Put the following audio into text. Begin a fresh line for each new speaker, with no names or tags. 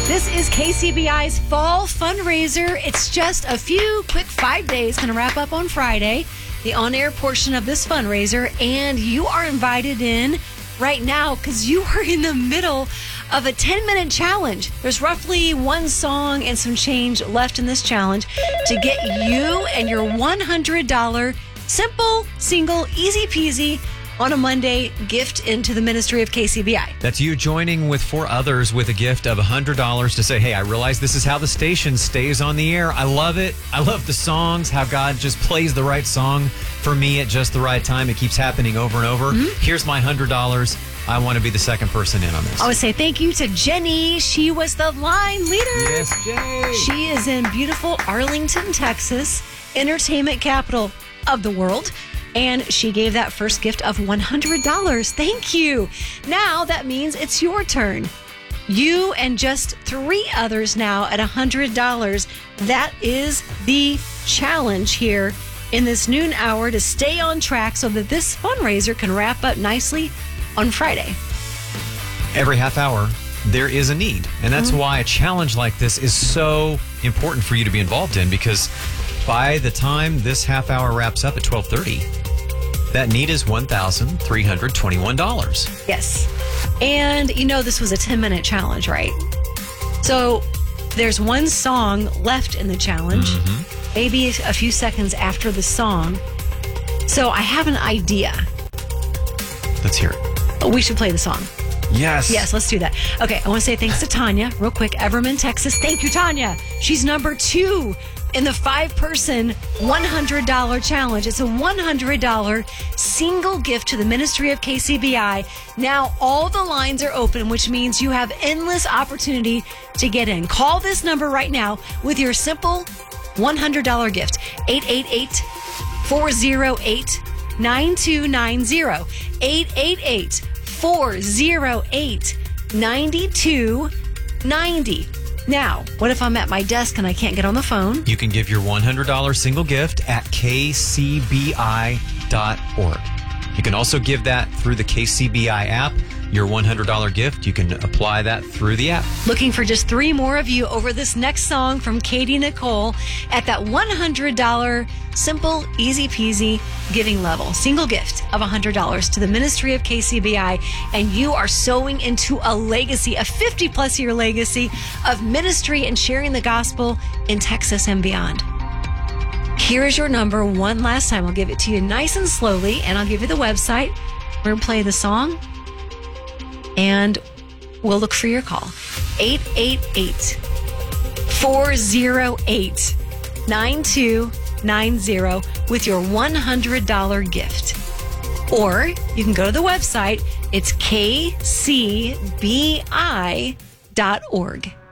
This is KCBI's fall fundraiser. It's just a few quick 5 days, going to wrap up on Friday, the on-air portion of this fundraiser, and you are invited in right now because you are in the middle of a 10-minute challenge. There's roughly one song and some change left in this challenge to get you and your $100 simple, single, easy peasy on a Monday gift into the ministry of KCBI.
That's you joining with 4 others with a gift of $100 to say, hey, I realize this is how the station stays on the air. I love it. I love the songs, how God just plays the right song for me at just the right time. It keeps happening over and over. Here's my $100. I want to be the second person in on this.
I would say thank you to Jenny. She was the line leader.
Yes, Jenny.
She is in beautiful Arlington, Texas, entertainment capital of the world. And she gave that first gift of $100. Thank you. Now that means it's your turn. You and just 3 others now at $100. That is the challenge here in this noon hour to stay on track so that this fundraiser can wrap up nicely on Friday.
Every half hour, there is a need. And that's why a challenge like this is so important for you to be involved in, because by the time this half hour wraps up at 12:30, that need is $1,321.
Yes. And you know this was a 10-minute challenge, right? So there's one song left in the challenge, maybe a few seconds after the song. So I have an idea.
Let's hear it.
We should play the song.
Yes.
Yes, let's do that. Okay, I want to say thanks to Tanya, real quick. Everman, Texas. Thank you, Tanya. She's number 2 in the 5-person $100 challenge. It's a $100 single gift to the ministry of KCBI. Now all the lines are open, which means you have endless opportunity to get in. Call this number right now with your simple $100 gift. 888-408-9290. 888-408-9290. Now, what if I'm at my desk and I can't get on the phone?
You can give your $100 single gift at kcbi.org. You can also give that through the KCBI app. Your $100 gift, you can apply that through the app.
Looking for just 3 more of you over this next song from Katie Nicole at that $100 simple, easy peasy giving level. Single gift of $100 to the ministry of KCBI. And you are sowing into a legacy, a 50-plus year legacy of ministry and sharing the gospel in Texas and beyond. Here is your number one last time. I'll give it to you nice and slowly, and I'll give you the website. We're going to play the song, and we'll look for your call. 888-408-9290 with your $100 gift. Or you can go to the website. It's kcbi.org.